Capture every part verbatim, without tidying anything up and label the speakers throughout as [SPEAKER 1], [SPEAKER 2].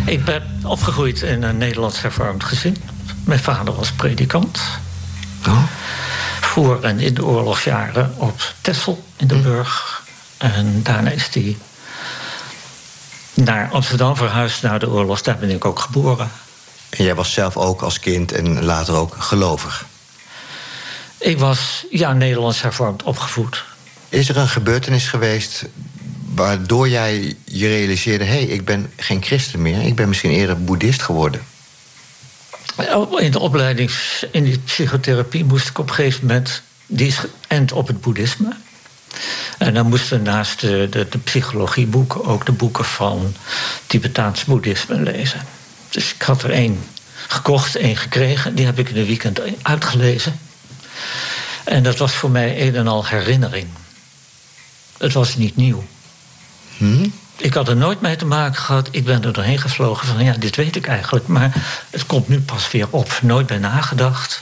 [SPEAKER 1] Ik ben opgegroeid in een Nederlands hervormd gezin. Mijn vader was predikant.
[SPEAKER 2] Oh.
[SPEAKER 1] Voor en in de oorlogsjaren op Texel in de Burg. En daarna is hij naar Amsterdam verhuisd na de oorlog. Daar ben ik ook geboren.
[SPEAKER 2] En jij was zelf ook als kind en later ook gelovig?
[SPEAKER 1] Ik was, ja, Nederlands hervormd opgevoed.
[SPEAKER 2] Is er een gebeurtenis geweest waardoor jij je realiseerde... hé, hey, ik ben geen christen meer, ik ben misschien eerder boeddhist geworden?
[SPEAKER 1] In de opleiding in die psychotherapie moest ik op een gegeven moment... die is geënt op het boeddhisme. En dan moesten naast de, de, de psychologieboeken... ook de boeken van Tibetaans boeddhisme lezen. Dus ik had er één gekocht, één gekregen. Die heb ik in een weekend uitgelezen. En dat was voor mij een en al herinnering. Het was niet nieuw.
[SPEAKER 2] Hmm?
[SPEAKER 1] Ik had er nooit mee te maken gehad. Ik ben er doorheen gevlogen van, ja, dit weet ik eigenlijk. Maar het komt nu pas weer op. Nooit bij nagedacht.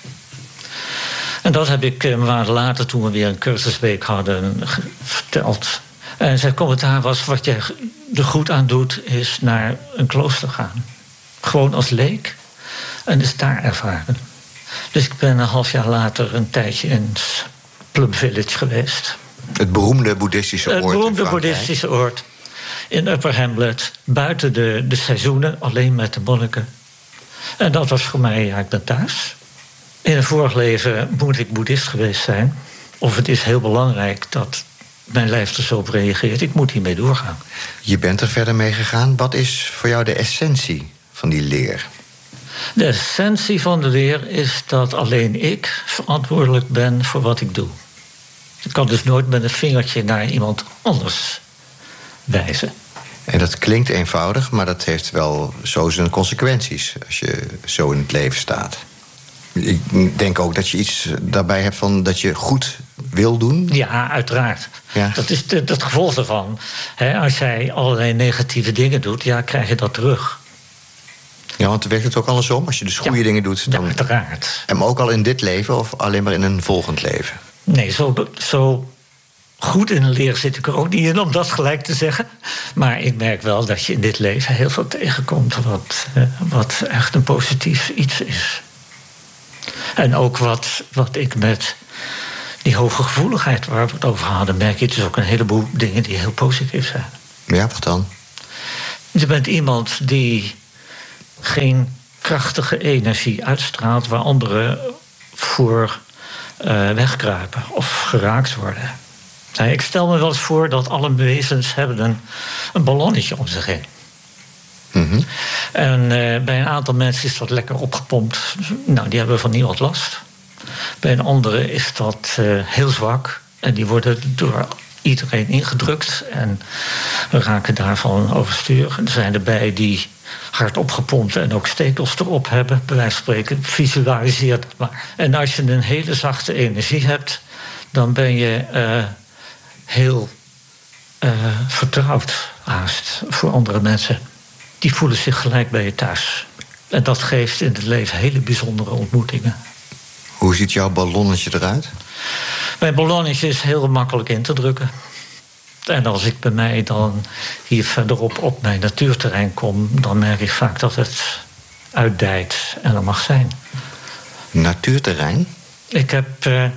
[SPEAKER 1] En dat heb ik een maand later, toen we weer een cursusweek hadden, verteld. En zijn commentaar was, wat je er goed aan doet, is naar een klooster gaan. Gewoon als leek. En dus daar ervaren. Dus ik ben een half jaar later een tijdje in Plum Village geweest.
[SPEAKER 2] Het beroemde boeddhistische oord.
[SPEAKER 1] Het beroemde boeddhistische oord. In Upper Hamlet. Buiten de, de seizoenen. Alleen met de monniken. En dat was voor mij, ja, ik ben thuis. In een vorig leven moet ik boeddhist geweest zijn. Of het is heel belangrijk dat mijn lijf er zo op reageert. Ik moet hiermee doorgaan.
[SPEAKER 2] Je bent er verder mee gegaan. Wat is voor jou de essentie van die leer?
[SPEAKER 1] De essentie van de leer is dat alleen ik verantwoordelijk ben voor wat ik doe. Ik kan dus nooit met een vingertje naar iemand anders wijzen.
[SPEAKER 2] En dat klinkt eenvoudig, maar dat heeft wel zo zijn consequenties als je zo in het leven staat. Ik denk ook dat je iets daarbij hebt van dat je goed wil doen.
[SPEAKER 1] Ja, uiteraard.
[SPEAKER 2] Ja.
[SPEAKER 1] Dat is de, het gevolg ervan. He, als jij allerlei negatieve dingen doet, ja, krijg je dat terug.
[SPEAKER 2] Ja, want werkt het ook andersom? Als je dus goede
[SPEAKER 1] ja.
[SPEAKER 2] dingen doet, dan...
[SPEAKER 1] Ja, uiteraard.
[SPEAKER 2] En ook al in dit leven of alleen maar in een volgend leven?
[SPEAKER 1] Nee, zo, zo goed in een leer zit ik er ook niet in om dat gelijk te zeggen. Maar ik merk wel dat je in dit leven heel veel tegenkomt wat, eh, wat echt een positief iets is. En ook wat, wat ik met die hoge gevoeligheid waar we het over hadden, merk je dus ook een heleboel dingen die heel positief zijn.
[SPEAKER 2] Ja, wat dan?
[SPEAKER 1] Je bent iemand die geen krachtige energie uitstraalt waar anderen voor uh, wegkruipen of geraakt worden. Nou, ik stel me wel eens voor dat alle wezens hebben een, een ballonnetje om zich heen.
[SPEAKER 2] Mm-hmm.
[SPEAKER 1] En uh, bij een aantal mensen is dat lekker opgepompt. Nou, die hebben van niemand last. Bij een andere is dat uh, heel zwak. En die worden door iedereen ingedrukt. En raken daarvan overstuur. Er zijn erbij die hard opgepompt en ook stekels erop hebben. Bij wijze van spreken, visualiseer dat maar. En als je een hele zachte energie hebt, dan ben je uh, heel uh, vertrouwd haast voor andere mensen. Die voelen zich gelijk bij je thuis. En dat geeft in het leven hele bijzondere ontmoetingen.
[SPEAKER 2] Hoe ziet jouw ballonnetje eruit?
[SPEAKER 1] Mijn ballonnetje is heel makkelijk in te drukken. En als ik bij mij dan hier verderop op mijn natuurterrein kom, dan merk ik vaak dat het uitdijt en er mag zijn.
[SPEAKER 2] Natuurterrein?
[SPEAKER 1] Ik heb uh,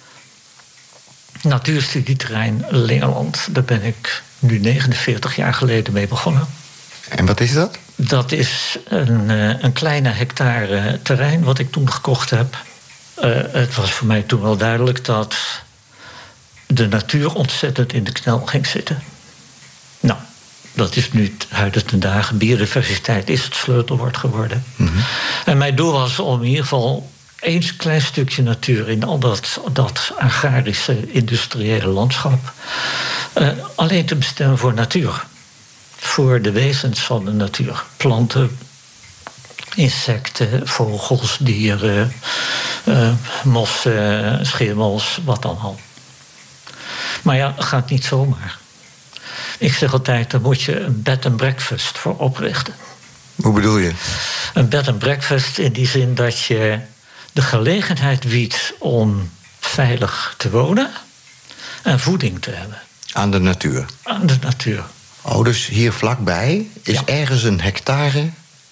[SPEAKER 1] natuurstudieterrein Lingeland. Daar ben ik nu negenenveertig jaar geleden mee begonnen.
[SPEAKER 2] En wat is dat?
[SPEAKER 1] Dat is een, uh, een kleine hectare terrein wat ik toen gekocht heb. Uh, het was voor mij toen wel duidelijk dat de natuur ontzettend in de knel ging zitten. Nou, dat is nu huidige ten dagen. Biodiversiteit is het sleutelwoord geworden. Mm-hmm. En mijn doel was om in ieder geval eens een klein stukje natuur in al dat, dat agrarische, industriële landschap uh, alleen te bestemmen voor natuur. Voor de wezens van de natuur. Planten, insecten, vogels, dieren, uh, mossen, schimmels, wat dan al. Maar ja, dat gaat niet zomaar. Ik zeg altijd, daar moet je een bed and breakfast voor oprichten.
[SPEAKER 2] Hoe bedoel je?
[SPEAKER 1] Een bed and breakfast in die zin dat je de gelegenheid biedt om veilig te wonen en voeding te hebben.
[SPEAKER 2] Aan de natuur?
[SPEAKER 1] Aan de natuur.
[SPEAKER 2] Oh, dus hier vlakbij is ja. ergens een hectare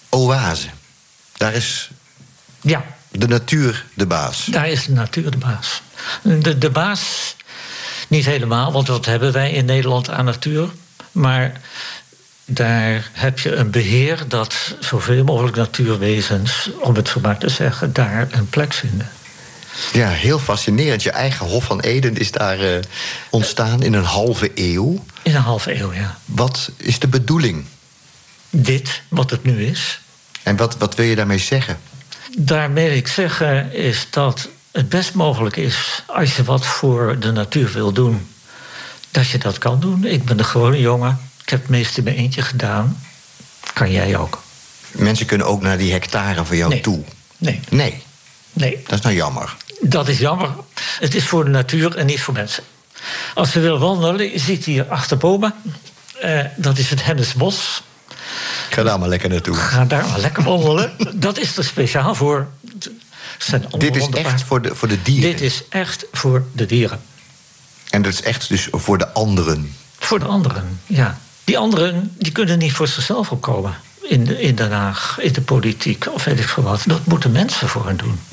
[SPEAKER 2] oase. Daar is
[SPEAKER 1] Ja,
[SPEAKER 2] de natuur de baas.
[SPEAKER 1] daar is de natuur de baas. De, de baas, niet helemaal, want wat hebben wij in Nederland aan natuur? Maar daar heb je een beheer dat zoveel mogelijk natuurwezens, om het zo maar te zeggen, daar een plek vinden.
[SPEAKER 2] Ja, heel fascinerend. Je eigen Hof van Eden is daar uh, ontstaan in een halve eeuw.
[SPEAKER 1] In een halve eeuw, ja.
[SPEAKER 2] Wat is de bedoeling?
[SPEAKER 1] Dit, wat het nu is.
[SPEAKER 2] En wat, wat wil je daarmee zeggen?
[SPEAKER 1] Daarmee wil ik zeggen is dat het best mogelijk is, als je wat voor de natuur wil doen, dat je dat kan doen. Ik ben een gewone jongen. Ik heb het meest in mijn eentje gedaan. Kan jij ook.
[SPEAKER 2] Mensen kunnen ook naar die hectare van jou
[SPEAKER 1] Nee.
[SPEAKER 2] toe.
[SPEAKER 1] Nee,
[SPEAKER 2] Nee,
[SPEAKER 1] nee.
[SPEAKER 2] dat is nou jammer.
[SPEAKER 1] Dat is jammer. Het is voor de natuur en niet voor mensen. Als je wil wandelen, je ziet hier achterbomen. Uh, dat is het Hennisbos.
[SPEAKER 2] Ga daar maar lekker naartoe.
[SPEAKER 1] Ga daar maar lekker wandelen. Dat is er speciaal voor. Zijn
[SPEAKER 2] Dit is echt voor de, voor de dieren.
[SPEAKER 1] Dit is echt voor de dieren.
[SPEAKER 2] En dat is echt dus voor de anderen.
[SPEAKER 1] Voor de anderen, ja. Die anderen die kunnen niet voor zichzelf opkomen. In, de, in Den Haag, in de politiek of weet ik veel wat. Dat moeten mensen voor hen doen.